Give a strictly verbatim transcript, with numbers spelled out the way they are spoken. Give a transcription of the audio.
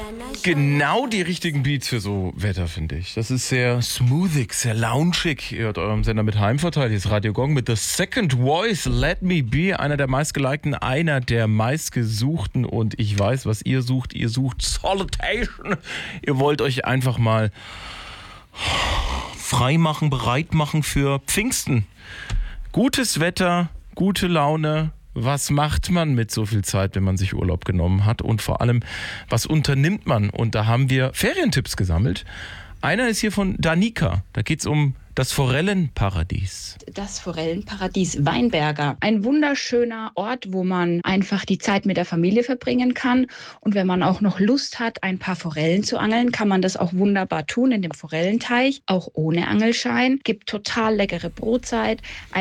Genau die richtigen Beats für so Wetter, finde ich. Das ist sehr smoothig, sehr loungig. Ihr hört eurem Sender mit Heimvorteil. Hier ist Radio Gong mit The Second Voice, Let Me Be. Einer der meistgelikten, einer der meistgesuchten. Und ich weiß, was ihr sucht. Ihr sucht Salutation. Ihr wollt euch einfach mal frei machen, bereit machen für Pfingsten. Gutes Wetter, gute Laune. Was macht man mit so viel Zeit, wenn man sich Urlaub genommen hat? Und vor allem, was unternimmt man? Und da haben wir Ferientipps gesammelt. Einer ist hier von Danica. Da geht es um das Forellenparadies. Das Forellenparadies Weinberger. Ein wunderschöner Ort, wo man einfach die Zeit mit der Familie verbringen kann. Und wenn man auch noch Lust hat, ein paar Forellen zu angeln, kann man das auch wunderbar tun in dem Forellenteich. Auch ohne Angelschein. Gibt total leckere Brotzeit.